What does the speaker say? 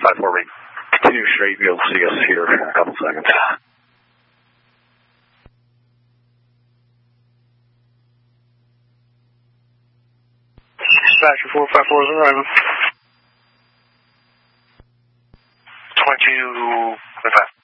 454 read. Continue straight, you'll see us here in a couple seconds. Dispatcher 454 is arriving. 22.5.